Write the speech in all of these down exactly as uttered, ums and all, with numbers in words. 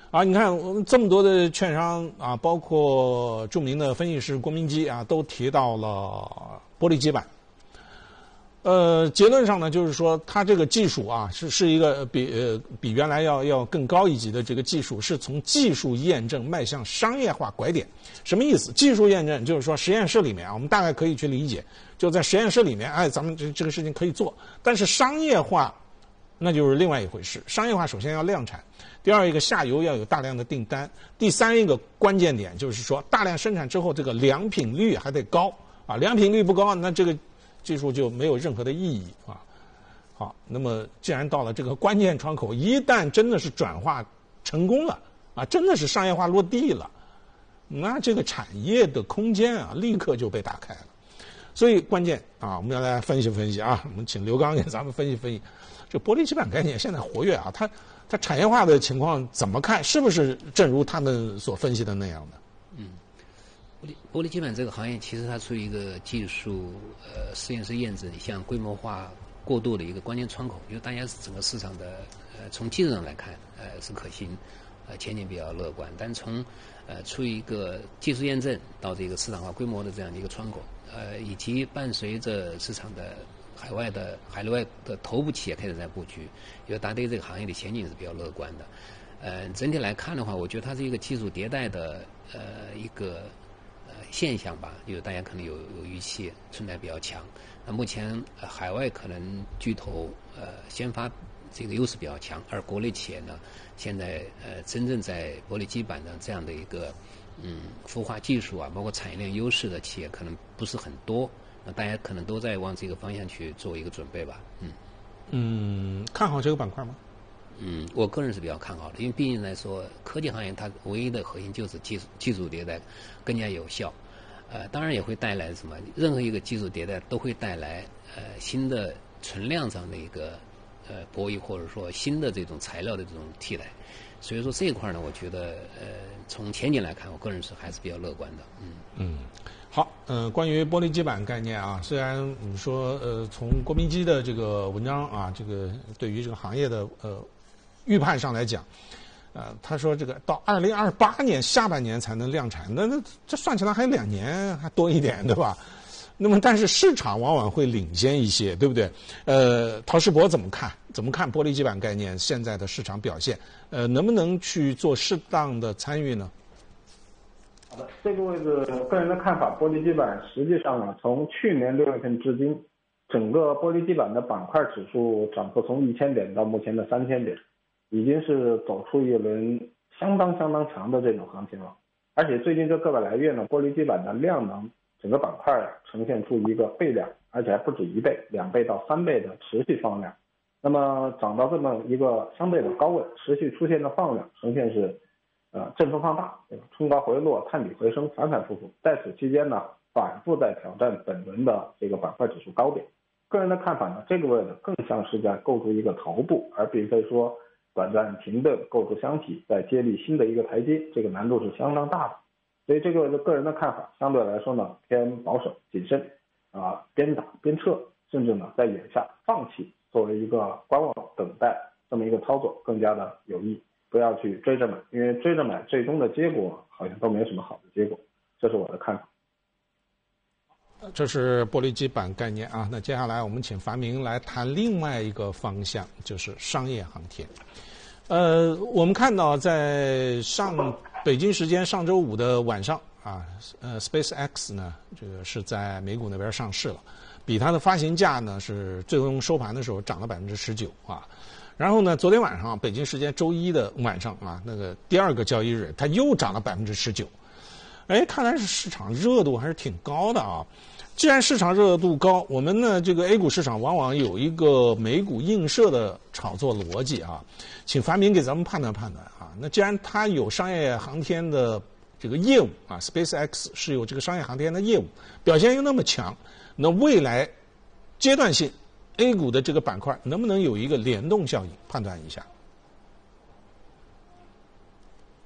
啊，你看我们这么多的券商啊，包括著名的分析师郭明基啊，都提到了玻璃基板。呃，结论上呢，就是说它这个技术啊，是是一个比呃比原来要要更高一级的这个技术，是从技术验证迈向商业化拐点。什么意思？技术验证就是说实验室里面啊，我们大概可以去理解，就在实验室里面，哎，咱们这这个事情可以做。但是商业化，那就是另外一回事。商业化首先要量产，第二一个下游要有大量的订单，第三一个关键点就是说大量生产之后，这个良品率还得高啊，良品率不高，那这个技术就没有任何的意义啊。好，那么既然到了这个关键窗口，一旦真的是转化成功了啊，真的是商业化落地了，那这个产业的空间啊，立刻就被打开了。所以关键啊，我们要来分析分析啊，我们请刘刚给咱们分析分析，这玻璃基板概念现在活跃啊，它它产业化的情况怎么看？是不是正如他们所分析的那样的？ 嗯。玻璃玻璃基板这个行业，其实它处于一个技术呃实验室验证向规模化过渡的一个关键窗口，因为大家整个市场的呃从技术上来看呃是可行，呃前景比较乐观，但从呃处于一个技术验证到这个市场化规模的这样的一个窗口，呃以及伴随着市场的海外的海外的头部企业开始在布局，因为大家对这个行业的前景是比较乐观的。呃整体来看的话，我觉得它是一个技术迭代的呃一个现象吧，就是大家可能有有预期存在比较强。那目前、呃、海外可能巨头呃先发这个优势比较强，而国内企业呢，现在呃真正在玻璃基板的这样的一个嗯孵化技术啊，包括产业链优势的企业可能不是很多。那大家可能都在往这个方向去做一个准备吧。嗯嗯，看好这个板块吗？ 嗯，我个人是比较看好的，因为毕竟来说，科技行业它唯一的核心就是技术技术迭代更加有效，呃，当然也会带来什么？任何一个技术迭代都会带来呃新的存量上的一个呃博弈，或者说新的这种材料的这种替代。所以说这一块呢，我觉得呃从前景来看，我个人是还是比较乐观的。嗯嗯。好，呃，关于玻璃基板概念啊，虽然我们说，呃，从郭明基的这个文章啊，这个对于这个行业的呃预判上来讲，呃，他说这个到二零二八年下半年才能量产，那那这算起来还有两年还多一点，对吧？那么，但是市场往往会领先一些，对不对？呃，陶世博怎么看？怎么看玻璃基板概念现在的市场表现？呃，能不能去做适当的参与呢？ 好的，这个位置个人的看法，玻璃基板实际上呢，从去年六月份至今，整个玻璃基板的板块指数涨幅从一千点到目前的三千点，已经是走出一轮相当相当强的这种行情了。而且最近这个把来月呢，玻璃基板的量能整个板块呈现出一个倍量，而且还不止一倍，两倍到三倍的持续放量。那么涨到这么一个相对的高位，持续出现的放量呈现是呃，振幅放大，对吧？冲高回落，探底回升，反反复复，在此期间呢，反复在挑战本轮的这个板块指数高点。个人的看法呢，这个位置更像是在构筑一个头部，而并非说短暂停顿构筑箱体，再接力新的一个台阶，这个难度是相当大的。所以这个个人的看法相对来说呢，偏保守谨慎，啊，边打边撤，甚至呢在眼下放弃作为一个观望等待这么一个操作更加的有益。不要去追着买，因为追着买最终的结果好像都没有什么好的结果，这是我的看法。 这是玻璃基板概念啊。那接下来我们请樊明来谈另外一个方向，就是商业航天。呃，我们看到在上北京时间上周五的晚上啊，呃 ，SpaceX 呢，这个是在美股那边上市了，比它的发行价呢是最终收盘的时候涨了百分之十九啊。然后呢，昨天晚上北京时间周一的晚上啊，那个第二个交易日，它又涨了百分之十九。哎，看来是市场热度还是挺高的啊。既然市场热度高，我们呢这个 A 股市场往往有一个美股映射的炒作逻辑啊，请樊明给咱们判断判断啊。那既然它有商业航天的这个业务啊 ，SpaceX 是有这个商业航天的业务，表现又那么强，那未来阶段性A 股的这个板块能不能有一个联动效应？判断一下。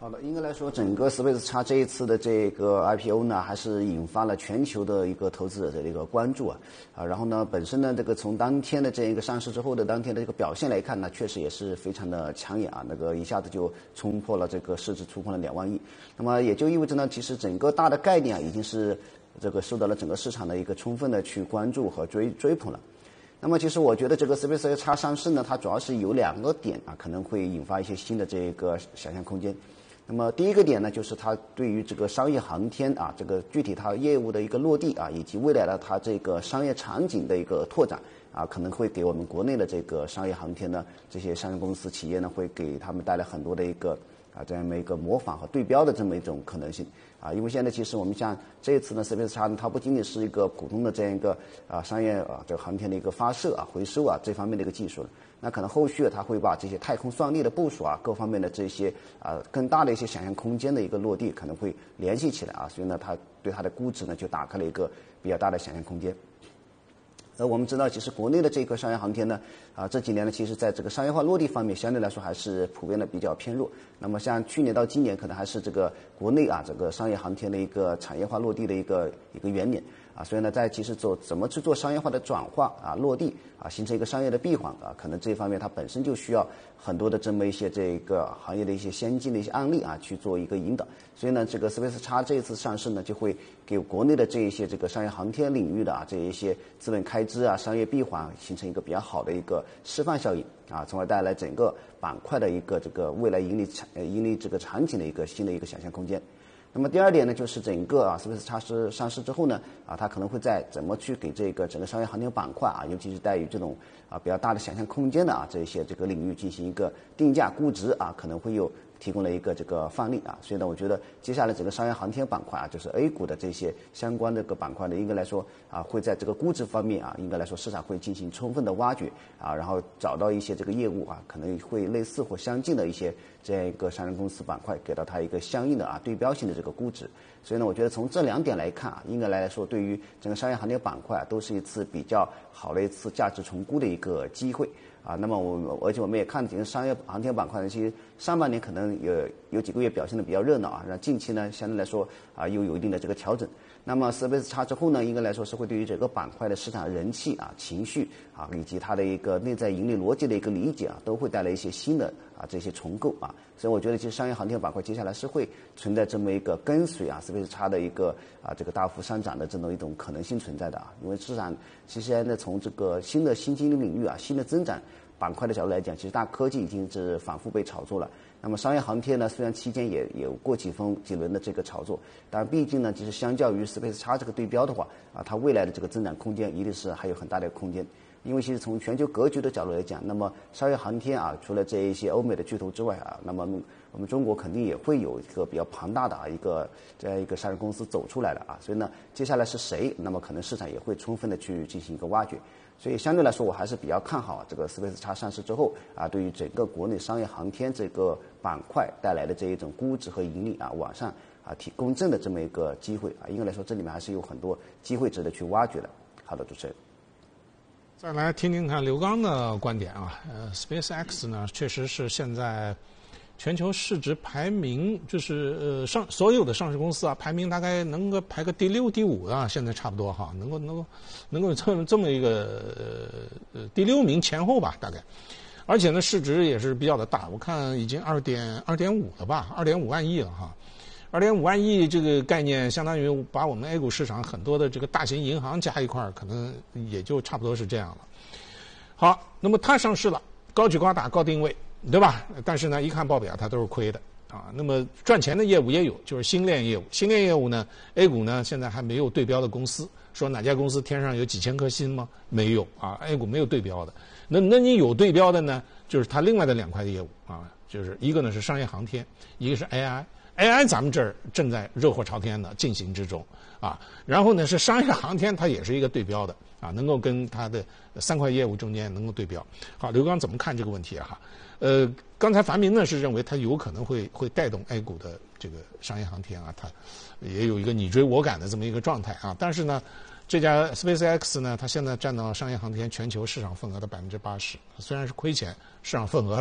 好的，应该来说，整个 SpaceX 这一次的这个 I P O 呢，还是引发了全球的一个投资者的一个关注啊啊，然后呢，本身呢，这个从当天的这一个上市之后的当天的这个表现来看呢，确实也是非常的抢眼啊，那个一下子就冲破了这个市值，触碰了两万亿，那么也就意味着呢，其实整个大的概念啊，已经是这个受到了整个市场的一个充分的去关注和追追捧了。那么其实我觉得这个 SpaceX 上市呢，它主要是有两个点啊，可能会引发一些新的这个想象空间。那么第一个点呢，就是它对于这个商业航天啊，这个具体它业务的一个落地啊，以及未来的它这个商业场景的一个拓展啊，可能会给我们国内的这个商业航天呢这些商业公司企业呢，会给他们带来很多的一个啊这样一个模仿和对标的这么一种可能性啊，因为现在其实我们像这一次呢 ，SpaceX 呢，它不仅仅是一个普通的这样一个啊商业啊这个航天的一个发射啊、回收啊这方面的一个技术了。那可能后续它会把这些太空算力的部署啊，各方面的这些啊更大的一些想象空间的一个落地，可能会联系起来啊，所以呢，它对它的估值呢就打开了一个比较大的想象空间。而我们知道，其实国内的这个商业航天呢，啊这几年呢，其实在这个商业化落地方面，相对来说还是普遍的比较偏弱。那么像去年到今年，可能还是这个国内啊这个商业航天的一个产业化落地的一个一个元年。啊，所以呢，在其实做怎么去做商业化的转化啊、落地啊，形成一个商业的闭环啊，可能这方面它本身就需要很多的这么一些这个行业的一些先进的一些案例啊，去做一个引导。所以呢，这个 SpaceX 这一次上市呢，就会给国内的这一些这个商业航天领域的啊这一些资本开支啊、商业闭环形成一个比较好的一个示范效应啊，从而带来整个板块的一个这个未来盈利产呃盈利这个场景的一个新的一个想象空间。那么第二点呢，就是整个啊 SpaceX 上市之后呢，啊，它可能会在怎么去给这个整个商业航天板块啊，尤其是带有这种啊比较大的想象空间的啊这些这个领域进行一个定价估值啊，可能会有提供了一个这个范例啊，所以呢，我觉得接下来整个商业航天板块啊，就是 A 股的这些相关的个板块呢，应该来说啊，会在这个估值方面啊，应该来说市场会进行充分的挖掘啊，然后找到一些这个业务啊，可能会类似或相近的一些这样一个上市公司板块，给到它一个相应的啊对标性的这个估值。所以呢，我觉得从这两点来看啊，应该来说对于整个商业航天板块啊，都是一次比较好的一次价值重估的一个机会。啊，那么我们而且我们也看整个商业航天板块呢，其实上半年可能有有几个月表现的比较热闹啊，然后近期呢相对来说啊又有一定的这个调整。那么 SpaceX 之后呢，应该来说是会对于整个板块的市场人气啊、情绪啊，以及它的一个内在盈利逻辑的一个理解啊，都会带来一些新的啊这些重构啊。所以我觉得，其实商业航天板块接下来是会存在这么一个跟随啊 SpaceX 的一个啊这个大幅上涨的这么一种可能性存在的啊。因为市场其实现在从这个新的新经济领域啊、新的增长板块的角度来讲，其实大科技已经是反复被炒作了。那么商业航天呢，虽然期间也有过几分几轮的这个炒作，但毕竟呢，其实相较于 SpaceX 这个对标的话，啊，它未来的这个增长空间一定是还有很大的空间。因为其实从全球格局的角度来讲，那么商业航天啊，除了这一些欧美的巨头之外啊，那么我们中国肯定也会有一个比较庞大的啊一个这样一个上市公司走出来了啊。所以呢，接下来是谁？那么可能市场也会充分的去进行一个挖掘。所以相对来说，我还是比较看好这个 SpaceX 上市之后啊，对于整个国内商业航天这个板块带来的这一种估值和盈利啊，往上啊提公正的这么一个机会啊，应该来说这里面还是有很多机会值得去挖掘的。好的，主持人。 再来听听看刘刚的观点啊，呃 ，SpaceX 呢确实是现在全球市值排名，就是呃上所有的上市公司啊，排名大概能够排个第六、第五啊，现在差不多哈，能够能够能够这么这么一个呃呃第六名前后吧，大概，而且呢市值也是比较的大，我看已经二点二点五了吧，二点五万亿了哈。二点五万亿这个概念，相当于把我们 A 股市场很多的这个大型银行加一块儿，可能也就差不多是这样了。好，那么它上市了，高举高打高定位，对吧？但是呢，一看报表它都是亏的啊。那么赚钱的业务也有，就是星链业务。星链业务呢 ，A 股呢现在还没有对标的公司。说哪家公司天上有几千颗星吗？没有啊 ，A 股没有对标的。那那你有对标的呢？就是它另外的两块的业务啊，就是一个呢是商业航天，一个是 A I。A I 咱们这儿正在热火朝天的进行之中啊，然后呢是商业航天，它也是一个对标的啊，能够跟它的三块业务中间能够对标。好，刘刚怎么看这个问题啊？哈，呃，刚才樊明呢是认为它有可能会会带动 A 股的这个商业航天啊，它也有一个你追我赶的这么一个状态啊，但是呢，这家 SpaceX 呢，它现在占到商业航天全球市场份额的百分之八十，虽然是亏钱，市场份额大，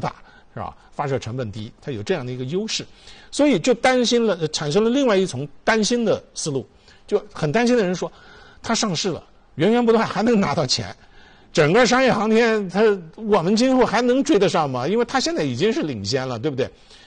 是吧？发射成本低，它有这样的一个优势，所以就担心了，产生了另外一重担心的思路，就很担心的人说，它上市了，源源不断还能拿到钱，整个商业航天它我们今后还能追得上吗？因为它现在已经是领先了，对不对？